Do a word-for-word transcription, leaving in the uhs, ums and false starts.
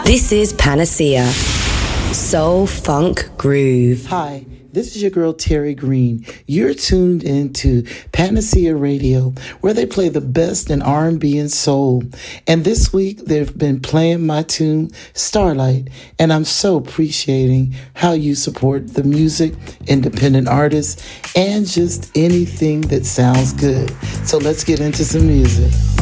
This is Panacea, Soul Funk Groove. Hi, this is your girl Terry Green. You're tuned into Panacea Radio, where they play the best in R and B and soul. And this week they've been playing my tune Starlight, and I'm so appreciating how you support the music, independent artists, and just anything that sounds good. So let's get into some music.